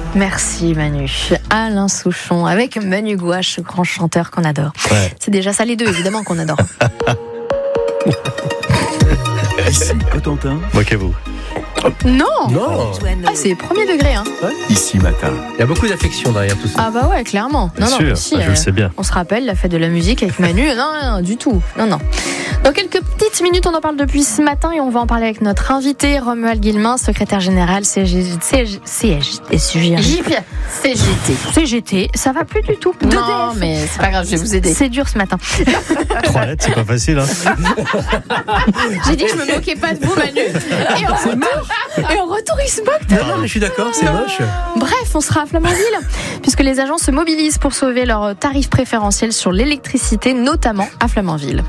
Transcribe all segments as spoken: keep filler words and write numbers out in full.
Merci Manu. Alain Souchon avec Manu Gouache, ce grand chanteur qu'on adore. Ouais. C'est déjà ça les deux, évidemment, qu'on adore. Ici, Cotentin. Moquez-vous. Non, non. Ah, c'est premier degré. Hein. Ouais. Ici, matin. Il y a beaucoup d'affection derrière tout ça. Ah bah ouais, clairement. Bien non, sûr, non, si, ah, je euh, le sais bien. On se rappelle la fête de la musique avec Manu. Non, non, du tout. Non, non. Dans quelques petites minutes, on en parle depuis ce matin et on va en parler avec notre invité, Romuald Guillemin, secrétaire général C G T. C G T. C G T. Ça va plus du tout. Non, mais c'est pas grave, je vais vous aider. C'est dur ce matin. Trois lettres, c'est pas facile. Hein. J'ai dit que je me moquais pas de vous, Manu. Et en c'est retour, moche. et en retour, il se moque. Non, non, mais je suis d'accord, c'est moche. Bref, on sera à Flamanville, puisque les agents se mobilisent pour sauver leurs tarifs préférentiels sur l'électricité, notamment à Flamanville.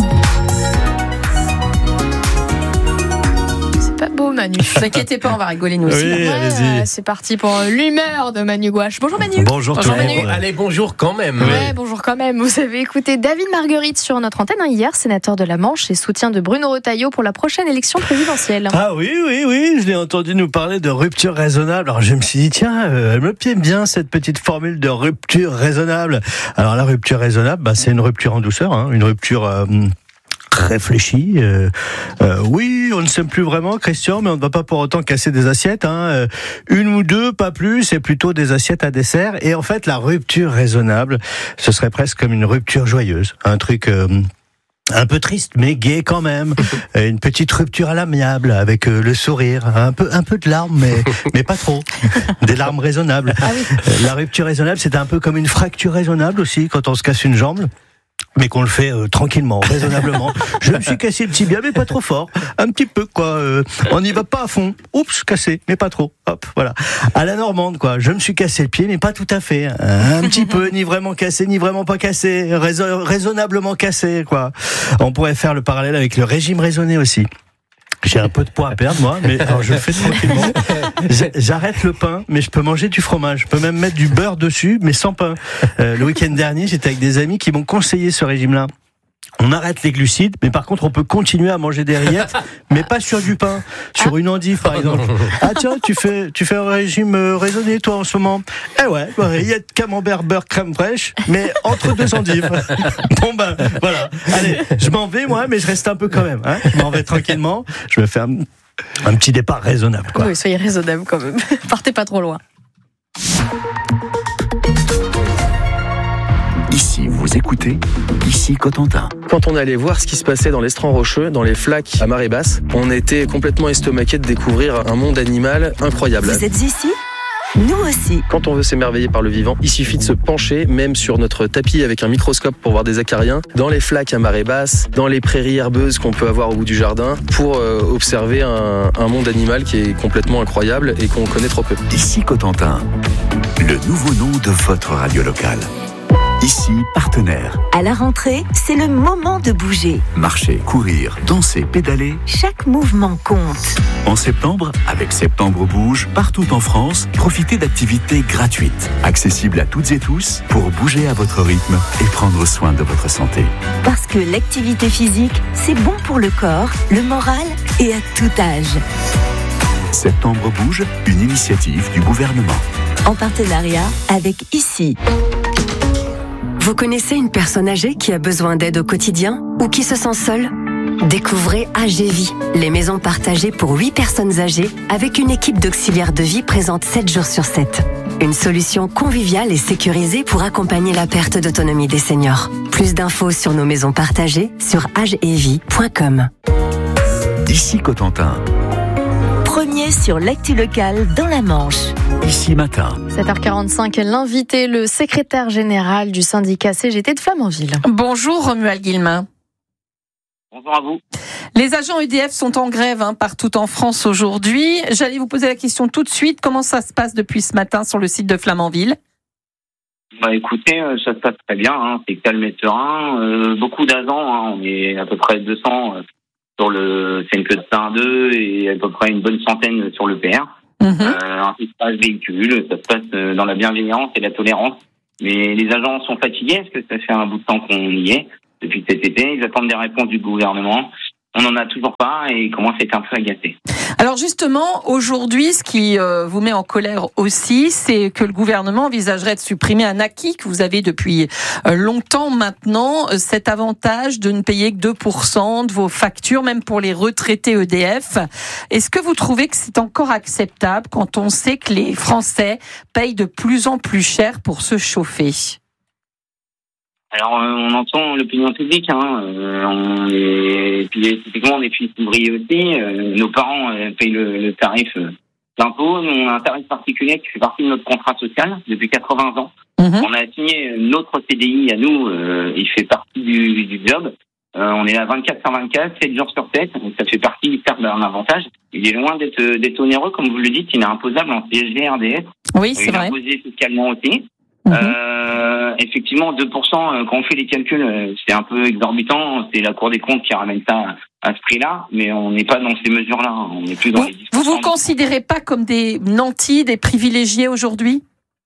Pas beau Manu. Ne t'inquiétez pas, on va rigoler nous aussi. Oui, ouais, allez-y. C'est parti pour l'humeur de Manu Gouache. Bonjour Manu. Bonjour, bonjour tout le Manu. monde. Allez, bonjour quand même. Ouais, bonjour quand même. Vous avez écouté David Marguerite sur notre antenne hein, hier, sénateur de la Manche et soutien de Bruno Retailleau pour la prochaine élection présidentielle. Ah oui, oui, oui, je l'ai entendu nous parler de rupture raisonnable. Alors je me suis dit, tiens, euh, elle me plaît bien cette petite formule de rupture raisonnable. Alors la rupture raisonnable, bah, c'est une rupture en douceur, hein, une rupture... Euh, réfléchi. Euh, euh, oui, on ne s'aime plus vraiment, Christian, mais on ne va pas pour autant casser des assiettes. Hein. Euh, une ou deux, pas plus, c'est plutôt des assiettes à dessert. Et en fait, la rupture raisonnable, ce serait presque comme une rupture joyeuse. Un truc... Euh, un peu triste, mais gai quand même. Une petite rupture à l'amiable, avec euh, le sourire. Un peu, un peu de larmes, mais, mais pas trop. Des larmes raisonnables. Ah oui. euh, la rupture raisonnable, c'est un peu comme une fracture raisonnable aussi, quand on se casse une jambe. Mais qu'on le fait euh, tranquillement, raisonnablement. Je me suis cassé le tibia, mais pas trop fort. Un petit peu, quoi. Euh, on n'y va pas à fond. Oups, cassé, mais pas trop. Hop, voilà. À la normande, quoi. Je me suis cassé le pied, mais pas tout à fait. Un petit peu, ni vraiment cassé, ni vraiment pas cassé. Raison, raisonnablement cassé, quoi. On pourrait faire le parallèle avec le régime raisonné aussi. J'ai un peu de poids à perdre, moi, mais alors je le fais tranquillement. J'arrête le pain, mais je peux manger du fromage. Je peux même mettre du beurre dessus, mais sans pain. Euh, le week-end dernier, j'étais avec des amis qui m'ont conseillé ce régime-là. On arrête les glucides, mais par contre, on peut continuer à manger des rillettes, mais pas sur du pain, sur une endive, par exemple. Ah tiens, tu fais, tu fais un régime raisonné, toi, en ce moment. Eh ouais, rillettes, camembert, beurre, crème fraîche, mais entre deux endives. Bon ben, voilà. Allez, je m'en vais, moi, mais je reste un peu quand même. Hein. Je m'en vais tranquillement. Je me fais un, un petit départ raisonnable, quoi. Oui, soyez raisonnable quand même. Partez pas trop loin. Ici, vous écoutez, ici Cotentin. Quand on allait voir ce qui se passait dans l'estran rocheux, dans les flaques à marée basse, on était complètement estomaqués de découvrir un monde animal incroyable. Vous êtes ici ? Nous aussi. Quand on veut s'émerveiller par le vivant, il suffit de se pencher, même sur notre tapis avec un microscope pour voir des acariens, dans les flaques à marée basse, dans les prairies herbeuses qu'on peut avoir au bout du jardin, pour euh, observer un, un monde animal qui est complètement incroyable et qu'on connaît trop peu. Ici Cotentin, le nouveau nom de votre radio locale. Ici, partenaire. À la rentrée, c'est le moment de bouger. Marcher, courir, danser, pédaler. Chaque mouvement compte. En septembre, avec Septembre Bouge, partout en France, profitez d'activités gratuites, accessibles à toutes et tous, pour bouger à votre rythme et prendre soin de votre santé. Parce que l'activité physique, c'est bon pour le corps, le moral et à tout âge. Septembre Bouge, une initiative du gouvernement. En partenariat avec Ici. Vous connaissez une personne âgée qui a besoin d'aide au quotidien ou qui se sent seule ? Découvrez A G Vie, les maisons partagées pour huit personnes âgées avec une équipe d'auxiliaires de vie présente sept jours sur sept. Une solution conviviale et sécurisée pour accompagner la perte d'autonomie des seniors. Plus d'infos sur nos maisons partagées sur age et vie point com. Ici Cotentin. Premier sur l'actu locale dans la Manche. Ici matin. sept heures quarante-cinq, l'invité, le secrétaire général du syndicat C G T de Flamanville. Bonjour Romuald Guillemin. Bonjour à vous. Les agents E D F sont en grève hein, partout en France aujourd'hui. J'allais vous poser la question tout de suite. Comment ça se passe depuis ce matin sur le site de Flamanville ? Bah écoutez, ça se passe très bien. Hein. C'est calme et serein. Euh, beaucoup d'agents, hein. On est à peu près deux cents sur le C N Q de Saint deux et à peu près une bonne centaine sur le P R. Mmh. Euh, un équipage véhicule, ça se passe dans la bienveillance et la tolérance. Mais les agents sont fatigués parce que ça fait un bout de temps qu'on y est depuis cet été. Ils attendent des réponses du gouvernement. On n'en a toujours pas et ils commencent à être un peu agacés. Alors justement, aujourd'hui, ce qui euh, vous met en colère aussi, c'est que le gouvernement envisagerait de supprimer un acquis que vous avez depuis euh, longtemps maintenant, euh, cet avantage de ne payer que deux pour cent de vos factures, même pour les retraités E D F. Est-ce que vous trouvez que c'est encore acceptable quand on sait que les Français payent de plus en plus cher pour se chauffer ? Alors, euh, on entend l'opinion publique, hein, euh, on est, et puis typiquement, on est fils ouvriers aussi, euh, nos parents euh, payent le, le tarif euh, d'impôt, nous on a un tarif particulier qui fait partie de notre contrat social depuis quatre-vingts ans. Mmh. On a signé notre C D I à nous, euh, il fait partie du, du job, euh, on est à vingt-quatre sur vingt-quatre, sept jours sur sept, donc ça fait partie certes d'un avantage. Il est loin d'être, d'être onéreux, comme vous le dites, il est imposable en C S G, R D S. Oui, c'est il vrai. Il est imposé fiscalement aussi. Mmh. Euh, effectivement, deux pour cent, quand on fait les calculs, c'est un peu exorbitant. C'est la Cour des comptes qui ramène ça à ce prix-là, mais on n'est pas dans ces mesures-là. On est plus dans vous, les dix pour cent. Vous vous considérez pas comme des nantis, des privilégiés aujourd'hui ?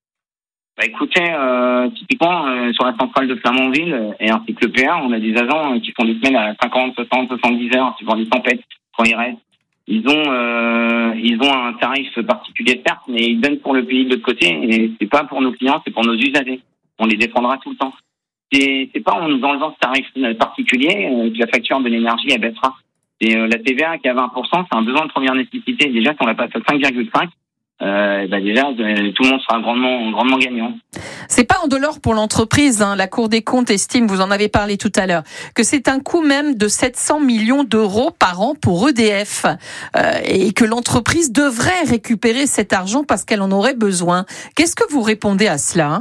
Bah écoutez, euh, typiquement, euh, sur la centrale de Flamanville euh, et ainsi que le P A, on a des agents euh, qui font des semaines à cinquante, soixante, soixante-dix heures, suivant les tempêtes, quand ils restent. Ils ont, euh, ils ont un tarif particulier certes, mais ils donnent pour le pays de l'autre côté. Et c'est pas pour nos clients, c'est pour nos usagers. On les défendra tout le temps. C'est, c'est pas en nous enlevant ce tarif particulier euh, que la facture de l'énergie elle baissera. Et euh, la T V A qui est à vingt pour cent, c'est un besoin de première nécessité. Déjà, si on la passe à cinq virgule cinq, euh, bah déjà euh, tout le monde sera grandement, grandement gagnant. C'est pas indolore pour l'entreprise, hein. La Cour des comptes estime, vous en avez parlé tout à l'heure, que c'est un coût même de sept cents millions d'euros par an pour E D F euh, et que l'entreprise devrait récupérer cet argent parce qu'elle en aurait besoin. Qu'est-ce que vous répondez à cela, hein ?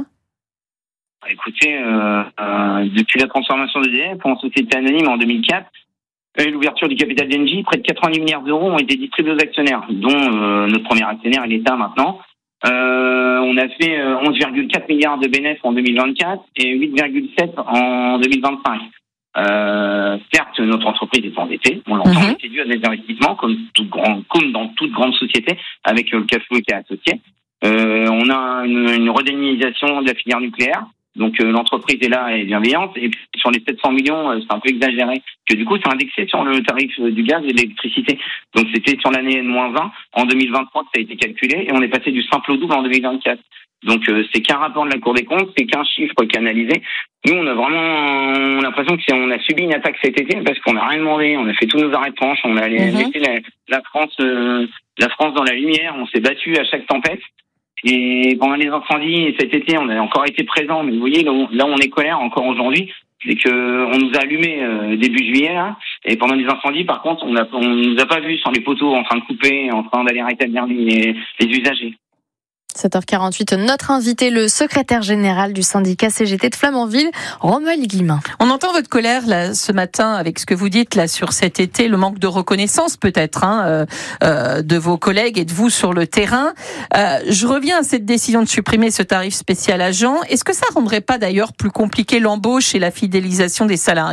Écoutez, euh, euh, depuis la transformation d'E D F en société anonyme en deux mille quatre, et l'ouverture du capital d'Engie, près de quatre-vingt-dix milliards d'euros ont été distribués aux actionnaires, dont euh, notre premier actionnaire est l'État maintenant. Euh, on a fait euh, onze virgule quatre milliards de bénéfices en deux mille vingt-quatre et huit virgule sept en deux mille vingt-cinq. Euh, certes, notre entreprise est endettée, on l'entend, mais c'est dû à des investissements comme, tout grand, comme dans toute grande société, avec euh, le cash flow qui est associé. Euh, on a une, une redynamisation de la filière nucléaire. Donc euh, l'entreprise est là et bienveillante. Et puis sur les sept cents millions, euh, c'est un peu exagéré. Que du coup, c'est indexé sur le tarif euh, du gaz et de l'électricité. Donc c'était sur l'année N moins vingt. En deux mille vingt-trois, ça a été calculé et on est passé du simple au double en deux mille vingt-quatre. Donc euh, c'est qu'un rapport de la Cour des comptes, c'est qu'un chiffre qui est analysé. Nous, on a vraiment l'impression que c'est, on a subi une attaque cet été parce qu'on n'a rien demandé. On a fait tous nos arrêts de tranche, on a mm-hmm. laissé la, la France, euh, la France dans la lumière. On s'est battu à chaque tempête. Et pendant les incendies cet été, on a encore été présents. Mais vous voyez, là où, là où on est colère encore aujourd'hui, c'est que on nous a allumé euh, début juillet là. Et pendant les incendies, par contre, on a, on nous a pas vus sur les poteaux en train de couper, en train d'aller rétablir les, les usagers. sept heures quarante-huit, notre invité, le secrétaire général du syndicat C G T de Flamanville, Romuald Guillemin. On entend votre colère là ce matin avec ce que vous dites là sur cet été, le manque de reconnaissance peut-être hein, euh, euh, de vos collègues et de vous sur le terrain. Euh, je reviens à cette décision de supprimer ce tarif spécial agent. Est-ce que ça rendrait pas d'ailleurs plus compliqué l'embauche et la fidélisation des salariés ?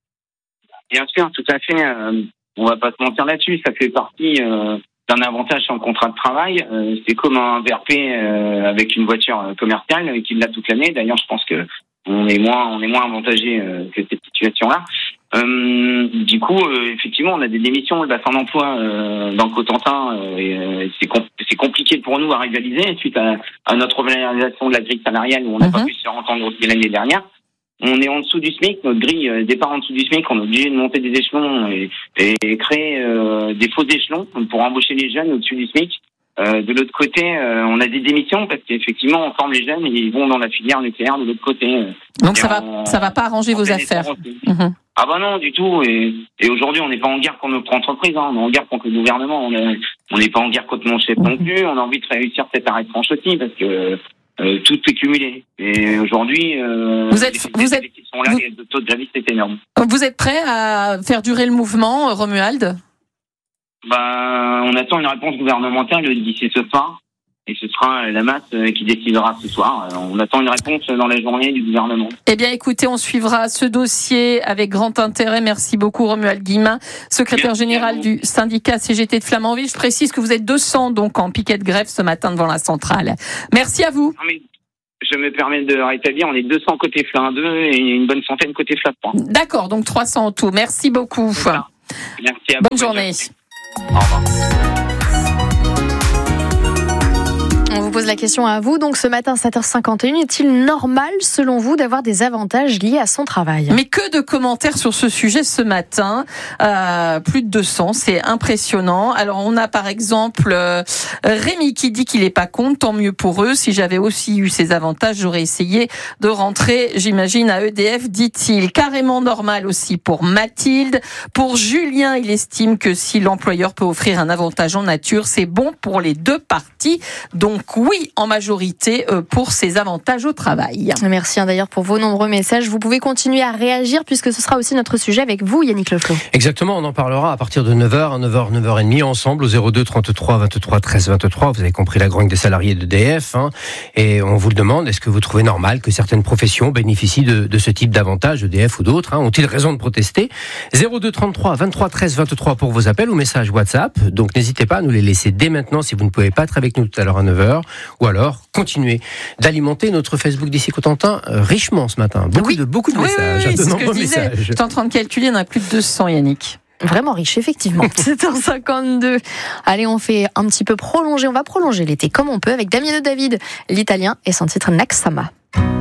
Bien sûr, tout à fait. Euh, on va pas se mentir là-dessus. Ça fait partie. Euh... d'un avantage sur le contrat de travail, euh, c'est comme un V R P euh, avec une voiture commerciale euh, qui l'a toute l'année. D'ailleurs, je pense que on est moins, on est moins avantagé euh, que cette situation-là. Euh, du coup, euh, effectivement, on a des démissions, le bassin d'emploi euh, dans le Cotentin, euh, et, euh, c'est, com- c'est compliqué pour nous à rivaliser suite à, à notre revalorisation de la grille salariale où on n'a mm-hmm. pas pu se faire entendre aussi l'année dernière. On est en dessous du SMIC, notre grille euh, départ en dessous du SMIC, on est obligé de monter des échelons et, et créer euh, des faux échelons pour embaucher les jeunes au-dessus du SMIC. Euh, de l'autre côté, euh, on a des démissions parce qu'effectivement, on forme les jeunes et ils vont dans la filière nucléaire de l'autre côté. Euh, Donc ça va, ça va pas arranger vos affaires. Mmh. Ah bah non, du tout. Et, et aujourd'hui, on n'est pas en guerre contre notre entreprise, hein. On est en guerre contre le gouvernement. On n'est pas en guerre contre mon chef mmh. non plus. On a envie de réussir cet arrêt de tranche aussi parce que Euh, tout est cumulé. Et aujourd'hui, euh, vous êtes, les, vous les, êtes, les sont là, vous, les taux de gravité, c'est énorme. Vous êtes prêt à faire durer le mouvement, Romuald ? Ben, on attend une réponse gouvernementale d'ici ce soir. Et ce sera la masse qui décidera ce soir. On attend une réponse dans la journée du gouvernement. Eh bien, écoutez, on suivra ce dossier avec grand intérêt. Merci beaucoup, Romuald Guillemin, secrétaire Merci général du syndicat C G T de Flamanville. Je précise que vous êtes deux cents donc en piquet de grève ce matin devant la centrale. Merci à vous. Non, mais je me permets de rétablir, on est deux cents côté Flin deux et une bonne centaine côté Flin trois. D'accord, donc trois cents en tout. Merci beaucoup. Merci à vous. Bonne journée. Au revoir. On vous pose la question à vous. Donc ce matin, sept heures cinquante et une, est-il normal, selon vous, d'avoir des avantages liés à son travail ? Mais que de commentaires sur ce sujet ce matin. Euh, plus de deux cents, c'est impressionnant. Alors on a par exemple euh, Rémi qui dit qu'il n'est pas contre, tant mieux pour eux. Si j'avais aussi eu ces avantages, j'aurais essayé de rentrer, j'imagine, à E D F, dit-il. Carrément normal aussi pour Mathilde. Pour Julien, il estime que si l'employeur peut offrir un avantage en nature, c'est bon pour les deux parties. Donc oui, en majorité, pour ces avantages au travail. Merci d'ailleurs pour vos nombreux messages. Vous pouvez continuer à réagir puisque ce sera aussi notre sujet avec vous, Yannick Leflot. Exactement, on en parlera à partir de neuf heures, à neuf heures, neuf heures trente ensemble au zéro deux trente-trois vingt-trois treize vingt-trois. Vous avez compris la grogne des salariés d'E D F. Hein, et on vous le demande, est-ce que vous trouvez normal que certaines professions bénéficient de, de ce type d'avantages, E D F ou d'autres, hein, ont-ils raison de protester ? zéro deux trente-trois vingt-trois treize vingt-trois pour vos appels ou messages WhatsApp. Donc n'hésitez pas à nous les laisser dès maintenant si vous ne pouvez pas être avec nous tout à l'heure à neuf heures. Ou alors, continuez d'alimenter notre Facebook d'ici Cotentin euh, richement ce matin. Beaucoup oui. de, beaucoup de oui, messages, oui, oui, de c'est nombreux ce que je disais. messages. J'étais en train de calculer, il y en a plus de deux cents, Yannick. Vraiment riche, effectivement. sept heures cinquante-deux. Allez, on fait un petit peu prolonger. On va prolonger l'été comme on peut avec Damien de David, l'italien, et son titre Naxama.